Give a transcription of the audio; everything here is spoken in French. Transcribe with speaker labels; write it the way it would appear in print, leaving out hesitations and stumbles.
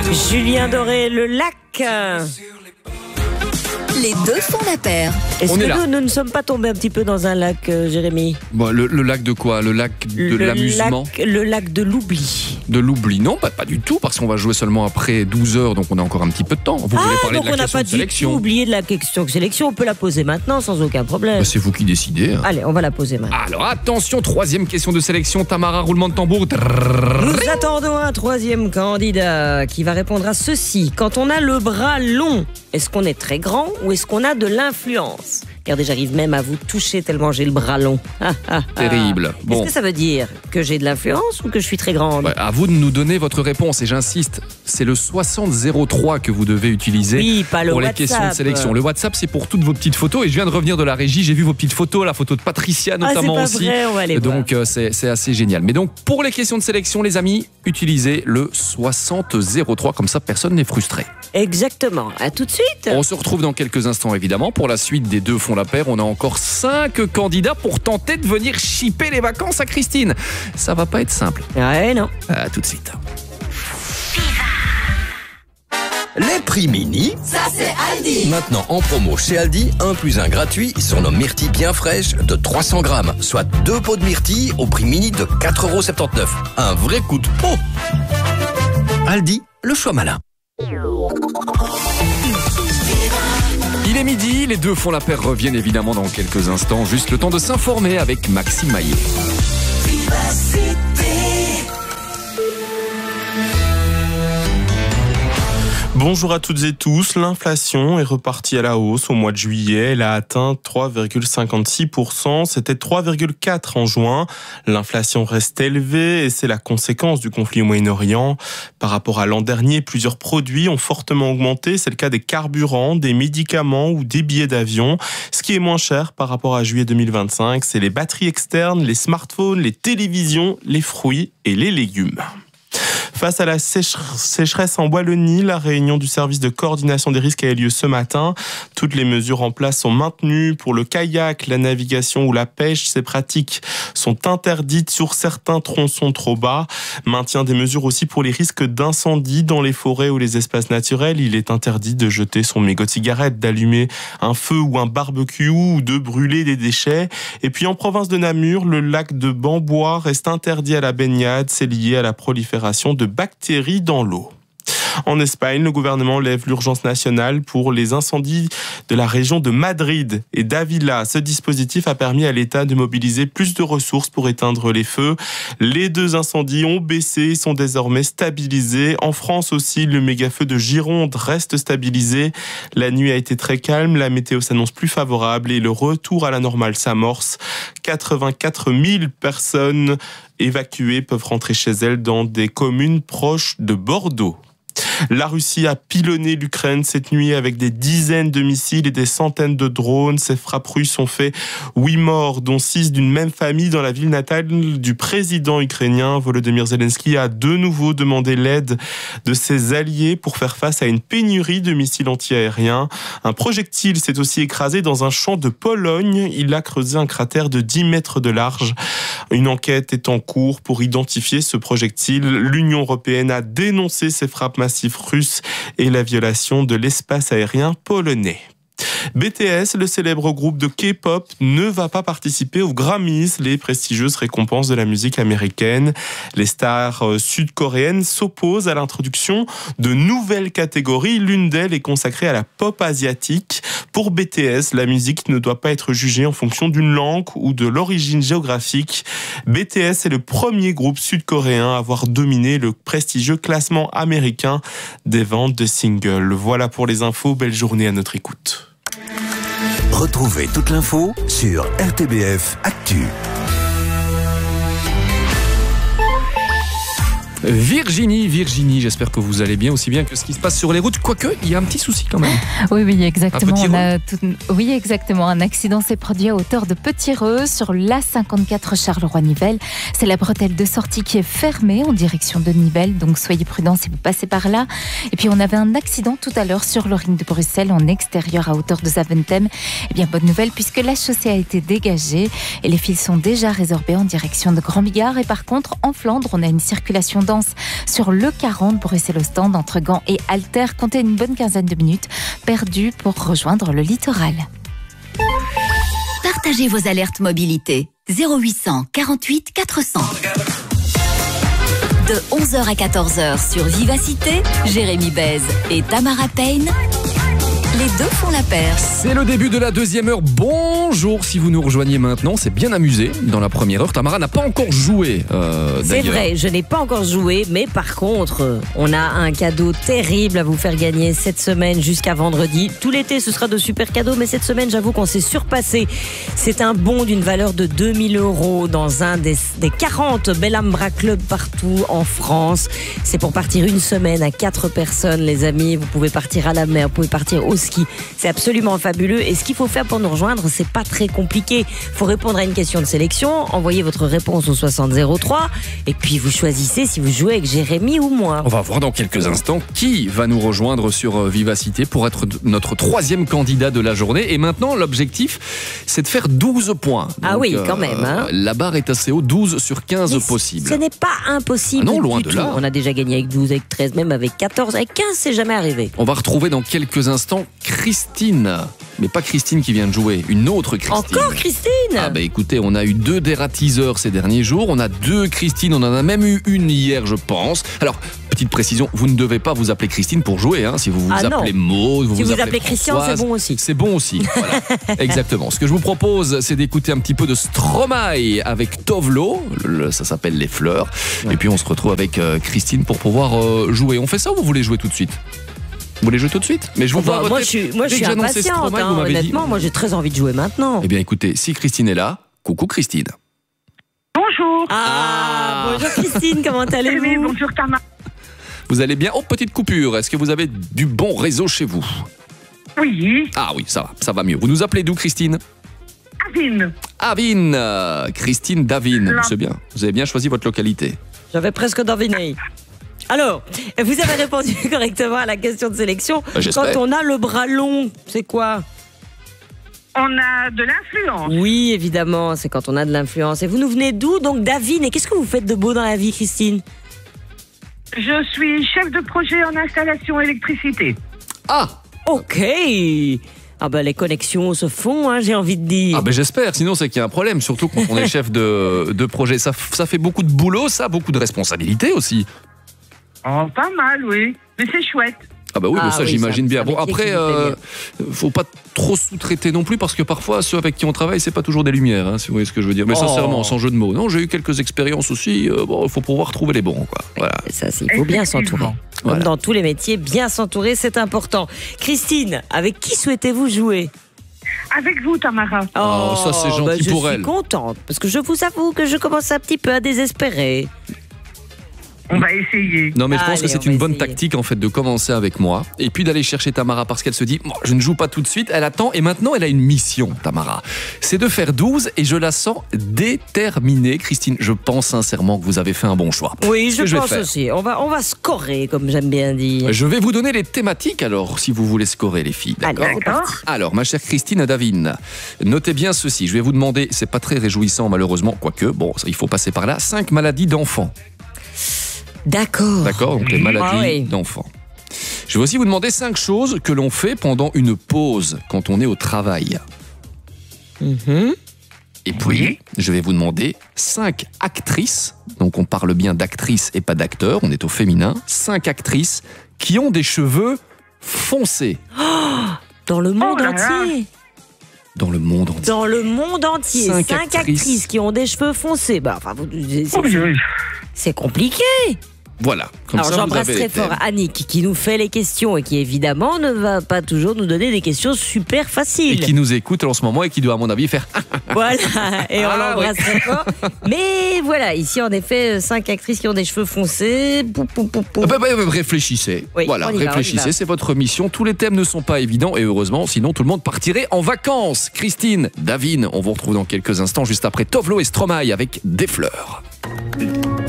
Speaker 1: Julien Doré, le lac.
Speaker 2: Les deux font la paire.
Speaker 1: Est-ce
Speaker 3: On est
Speaker 1: que
Speaker 3: là.
Speaker 1: nous ne sommes pas tombés un petit peu dans un lac, Jérémy?
Speaker 3: Bon, le lac de quoi? Le lac de l'amusement?
Speaker 1: Le lac de l'oubli.
Speaker 3: De l'oubli? Non, pas du tout, parce qu'on va jouer seulement après 12 heures, donc on a encore un petit peu de temps. Vous voulez parler
Speaker 1: donc
Speaker 3: de
Speaker 1: on
Speaker 3: la
Speaker 1: n'a
Speaker 3: question
Speaker 1: pas
Speaker 3: de
Speaker 1: du tout
Speaker 3: sélection?
Speaker 1: oublié de la question de sélection. On peut la poser maintenant sans aucun problème.
Speaker 3: Bah, c'est vous qui décidez. Hein.
Speaker 1: Allez, on va la poser maintenant.
Speaker 3: Alors attention, troisième question de sélection. Tamara, roulement de tambour.
Speaker 1: Nous attendons un troisième candidat qui va répondre à ceci. Quand on a le bras long, est-ce qu'on est très grand ou est-ce qu'on a de l'influence? Regardez, j'arrive même à vous toucher tellement j'ai le bras long.
Speaker 3: Terrible. Bon.
Speaker 1: Est-ce que ça veut dire que j'ai de l'influence ou que je suis très grande?
Speaker 3: Ouais, à vous de nous donner votre réponse et j'insiste, c'est le 6003 que vous devez utiliser
Speaker 1: Oui, pas le
Speaker 3: pour les
Speaker 1: WhatsApp.
Speaker 3: questions de sélection. Le WhatsApp, c'est pour toutes vos petites photos et je viens de revenir de la régie, j'ai vu vos petites photos, la photo de Patricia notamment
Speaker 1: c'est pas
Speaker 3: aussi.
Speaker 1: vrai, on va aller
Speaker 3: Donc c'est assez génial. Mais donc pour les questions de sélection, les amis, utilisez le 6003 comme ça personne n'est frustré.
Speaker 1: Exactement. À tout de suite.
Speaker 3: On se retrouve dans quelques instants évidemment pour la suite des deux font la paire. On a encore 5 candidats pour tenter de venir shipper les vacances à Christine. Ça va pas être simple.
Speaker 1: Ouais, non.
Speaker 3: À tout de suite.
Speaker 4: Les prix mini,
Speaker 2: Ça, c'est Aldi.
Speaker 4: maintenant en promo chez Aldi, 1 + 1 gratuit sur nos myrtilles bien fraîches de 300 grammes, soit 2 pots de myrtilles au prix mini de 4,79 €. Un vrai coup de pot. Aldi, le choix malin.
Speaker 3: Il est midi, les deux font la paire reviennent évidemment dans quelques instants. Juste le temps de s'informer avec Maxime Maillet.
Speaker 5: Bonjour à toutes et tous. L'inflation est repartie à la hausse au mois de juillet. Elle a atteint 3,56%. C'était 3,4% en juin. L'inflation reste élevée et c'est la conséquence du conflit au Moyen-Orient. Par rapport à l'an dernier, plusieurs produits ont fortement augmenté. C'est le cas des carburants, des médicaments ou des billets d'avion. Ce qui est moins cher par rapport à juillet 2025, c'est les batteries externes, les smartphones, les télévisions, les fruits et les légumes. Face à la sécheresse en Wallonie, la réunion du service de coordination des risques a eu lieu ce matin. Toutes les mesures en place sont maintenues. Pour le kayak, la navigation ou la pêche, ces pratiques sont interdites sur certains tronçons trop bas. Maintien des mesures aussi pour les risques d'incendie dans les forêts ou les espaces naturels. Il est interdit de jeter son mégot de cigarette, d'allumer un feu ou un barbecue ou de brûler des déchets. Et puis en province de Namur, le lac de Bambois reste interdit à la baignade. C'est lié à la prolifération de bactéries dans l'eau. En Espagne, le gouvernement lève l'urgence nationale pour les incendies de la région de Madrid et d'Avila. Ce dispositif a permis à l'État de mobiliser plus de ressources pour éteindre les feux. Les deux incendies ont baissé et sont désormais stabilisés. En France aussi, le méga-feu de Gironde reste stabilisé. La nuit a été très calme, la météo s'annonce plus favorable et le retour à la normale s'amorce. 84 000 personnes évacuées peuvent rentrer chez elles dans des communes proches de Bordeaux. La Russie a pilonné l'Ukraine cette nuit avec des dizaines de missiles et des centaines de drones. Ces frappes russes ont fait 8 morts, dont 6 d'une même famille dans la ville natale du président ukrainien. Volodymyr Zelensky a de nouveau demandé l'aide de ses alliés pour faire face à une pénurie de missiles antiaériens. Un projectile s'est aussi écrasé dans un champ de Pologne. Il a creusé un cratère de 10 mètres de large. Une enquête est en cours pour identifier ce projectile. L'Union européenne a dénoncé ces frappes massives russes et la violation de l'espace aérien polonais. BTS, le célèbre groupe de K-pop, ne va pas participer aux Grammys, les prestigieuses récompenses de la musique américaine. Les stars sud-coréennes s'opposent à l'introduction de nouvelles catégories. L'une d'elles est consacrée à la pop asiatique. Pour BTS, la musique ne doit pas être jugée en fonction d'une langue ou de l'origine géographique. BTS est le premier groupe sud-coréen à avoir dominé le prestigieux classement américain des ventes de singles. Voilà pour les infos. Belle journée à notre écoute.
Speaker 6: Retrouvez toute l'info sur RTBF Actu.
Speaker 3: Virginie, j'espère que vous allez bien, aussi bien que ce qui se passe sur les routes. Quoique, il y a un petit souci quand même.
Speaker 7: Oui, exactement.
Speaker 3: Un petit
Speaker 7: Oui, exactement. Un accident s'est produit à hauteur de Petit-Reux sur l'A54 Charleroi-Nivelles. C'est la bretelle de sortie qui est fermée en direction de Nivelles, donc soyez prudents si vous passez par là. Et puis on avait un accident tout à l'heure sur le ring de Bruxelles en extérieur à hauteur de Zaventem. Eh bien, bonne nouvelle puisque la chaussée a été dégagée et les fils sont déjà résorbés en direction de Grand Bigard. Et par contre, en Flandre, on a une circulation dense Prudence sur le 40 Bruxelles-Ostende entre Gand et Alter. Comptez une bonne quinzaine de minutes perdues pour rejoindre le littoral.
Speaker 2: Partagez vos alertes mobilité. 0800 48 400. De 11h à 14h sur Vivacité, Jérémy Bèze et Tamara Payne. Les deux font la paire.
Speaker 3: C'est le début de la deuxième heure. Bonjour, si vous nous rejoignez maintenant, c'est bien amusé. Dans la première heure, Tamara n'a pas encore joué.
Speaker 1: C'est vrai, je n'ai pas encore joué, mais par contre, on a un cadeau terrible à vous faire gagner cette semaine jusqu'à vendredi. Tout l'été, ce sera de super cadeaux, mais cette semaine, j'avoue qu'on s'est surpassé. C'est un bon d'une valeur de 2000 € dans un des 40 Bellambra Club partout en France. C'est pour partir une semaine à 4 personnes, les amis. Vous pouvez partir à la mer, vous pouvez partir au ski. C'est absolument fabuleux. Et ce qu'il faut faire pour nous rejoindre, c'est pas très compliqué. Il faut répondre à une question de sélection, envoyer votre réponse au 6003 et puis vous choisissez si vous jouez avec Jérémy ou moi.
Speaker 3: On va voir dans quelques instants qui va nous rejoindre sur Vivacité pour être notre troisième candidat de la journée. Et maintenant, l'objectif, c'est de faire 12 points.
Speaker 1: Ah
Speaker 3: donc,
Speaker 1: oui, quand même. Hein.
Speaker 3: La barre est assez haute, 12 sur 15
Speaker 1: Mais
Speaker 3: possible.
Speaker 1: Ce n'est pas impossible.
Speaker 3: Ah non, loin
Speaker 1: du
Speaker 3: de
Speaker 1: tout.
Speaker 3: là.
Speaker 1: On a déjà gagné avec 12, avec 13, même avec 14, avec 15, c'est jamais arrivé.
Speaker 3: On va retrouver dans quelques instants Christine. Mais pas Christine qui vient de jouer, une autre Christine.
Speaker 1: Encore Christine?
Speaker 3: Ah bah écoutez, on a eu 2 dératiseurs ces derniers jours, on a 2 Christine, on en a même eu une hier je pense. Alors, petite précision, vous ne devez pas vous appeler Christine pour jouer, hein. Si vous vous appelez Maud,
Speaker 1: si vous
Speaker 3: appelez
Speaker 1: appelez Christian,
Speaker 3: Françoise,
Speaker 1: c'est bon aussi.
Speaker 3: C'est bon aussi, voilà. Exactement. Ce que je vous propose, c'est d'écouter un petit peu de Stromae avec Tovlo, ça s'appelle Les Fleurs, et puis on se retrouve avec Christine pour pouvoir jouer. On fait ça ou vous voulez jouer tout de suite? Vous voulez jouer tout de suite? Mais je vous vois
Speaker 1: moi, je suis impatiente, honnêtement. Moi, j'ai très envie de jouer maintenant.
Speaker 3: Eh bien, écoutez, si Christine est là, coucou Christine.
Speaker 8: Bonjour.
Speaker 1: Bonjour Christine, comment allez-vous?
Speaker 8: Oui, bonjour Tamara.
Speaker 3: Vous allez bien? Oh, petite coupure. Est-ce que vous avez du bon réseau chez vous?
Speaker 8: Oui.
Speaker 3: Ah oui, ça va mieux. Vous nous appelez d'où, Christine?
Speaker 8: Avine.
Speaker 3: Avine. Christine d'Avine. C'est bien. Vous avez bien choisi votre localité.
Speaker 1: J'avais presque deviné. Alors, vous avez répondu correctement à la question de sélection.
Speaker 3: J'espère.
Speaker 1: Quand on a le bras long, c'est quoi?
Speaker 8: On a de l'influence.
Speaker 1: Oui, évidemment, c'est quand on a de l'influence. Et vous nous venez d'où? Donc d'Avine. Et qu'est-ce que vous faites de beau dans la vie, Christine?
Speaker 8: Je suis chef de projet en installation électricité.
Speaker 3: Ah,
Speaker 1: ok. Ah ben les connexions se font, hein, j'ai envie de dire.
Speaker 3: ah ben j'espère, sinon c'est qu'il y a un problème, surtout quand on est chef de projet. Ça fait beaucoup de boulot, ça, beaucoup de responsabilités aussi.
Speaker 8: Oh, pas mal, oui. Mais c'est chouette.
Speaker 3: Ah bah oui,
Speaker 1: Ah
Speaker 3: ça
Speaker 1: oui,
Speaker 3: j'imagine bien.
Speaker 1: ça
Speaker 3: Bon,
Speaker 1: métier
Speaker 3: après,
Speaker 1: qui vous plaît bien.
Speaker 3: faut pas trop sous-traiter non plus, parce que parfois ceux avec qui on travaille, c'est pas toujours des lumières, hein, si vous voyez ce que je veux dire. Mais sincèrement, sans jeu de mots. Non, j'ai eu quelques expériences aussi. Bon, il faut pouvoir trouver les bons, quoi. Voilà.
Speaker 1: Ça, il faut bien s'entourer.
Speaker 3: Voilà.
Speaker 1: Comme dans tous les métiers, bien s'entourer, c'est important. Christine, avec qui souhaitez-vous jouer?
Speaker 8: Avec vous, Tamara.
Speaker 3: Oh, ça, c'est gentil pour elle.
Speaker 1: Je suis contente, parce que je vous avoue que je commence un petit peu à désespérer.
Speaker 8: On va essayer.
Speaker 3: Non, mais je pense que
Speaker 1: Allez,
Speaker 3: c'est
Speaker 1: on va
Speaker 3: une bonne
Speaker 1: essayer.
Speaker 3: tactique en fait de commencer avec moi et puis d'aller chercher Tamara parce qu'elle se dit bon, je ne joue pas tout de suite, elle attend et maintenant elle a une mission, Tamara. C'est de faire 12 et je la sens déterminée. Christine, je pense sincèrement que vous avez fait un bon choix.
Speaker 1: Oui,
Speaker 3: Ce que
Speaker 1: je
Speaker 3: vais
Speaker 1: pense
Speaker 3: faire.
Speaker 1: aussi. On va scorer, comme j'aime bien dire.
Speaker 3: Je vais vous donner les thématiques alors, si vous voulez scorer les filles.
Speaker 1: Allez,
Speaker 3: D'accord.
Speaker 1: c'est parti.
Speaker 3: Alors, ma chère Christine Davine, notez bien ceci. Je vais vous demander, c'est pas très réjouissant malheureusement, quoique, bon, il faut passer par là, 5 maladies d'enfants.
Speaker 1: D'accord.
Speaker 3: D'accord, donc les maladies
Speaker 1: Ah oui.
Speaker 3: d'enfants. Je vais aussi vous demander 5 choses que l'on fait pendant une pause quand on est au travail.
Speaker 1: Mhm.
Speaker 3: Et puis, je vais vous demander 5 actrices, donc on parle bien d'actrices et pas d'acteurs, on est au féminin, 5 actrices qui ont des cheveux foncés
Speaker 1: Dans le monde
Speaker 8: Oh là là.
Speaker 1: entier.
Speaker 3: dans le monde entier.
Speaker 1: Dans le monde entier.
Speaker 3: 5
Speaker 1: 5
Speaker 3: actrices.
Speaker 1: actrices qui ont des cheveux foncés. Bah, enfin,
Speaker 8: Oh, oui.
Speaker 1: c'est compliqué.
Speaker 3: Voilà, comme
Speaker 1: Alors
Speaker 3: ça vous
Speaker 1: j'embrasse
Speaker 3: avez
Speaker 1: très
Speaker 3: les thèmes.
Speaker 1: fort Annick qui nous fait les questions et qui évidemment ne va pas toujours nous donner des questions super
Speaker 3: Et
Speaker 1: faciles.
Speaker 3: qui nous écoute en ce moment et qui doit à mon avis faire
Speaker 1: Voilà, et on
Speaker 3: Ah,
Speaker 1: l'embrasse très fort. Mais voilà, ici en effet, 5 actrices qui ont des cheveux foncés.
Speaker 3: Réfléchissez.
Speaker 1: Oui,
Speaker 3: Voilà,
Speaker 1: on y va,
Speaker 3: réfléchissez, c'est votre mission. Tous les thèmes ne sont pas évidents et heureusement, sinon tout le monde partirait en vacances. Christine, Davine, on vous retrouve dans quelques instants juste après Tovlo et Stromae avec Des Fleurs.